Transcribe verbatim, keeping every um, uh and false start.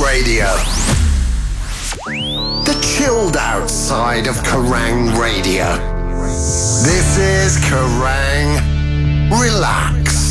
Radio. The chilled out side of Kerrang Radio. This is Kerrang Relax.